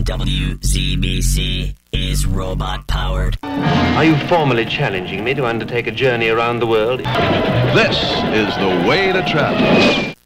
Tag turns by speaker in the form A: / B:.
A: WZBC is robot-powered.
B: Are you formally challenging me to undertake a journey around the world?
C: This is the way to travel.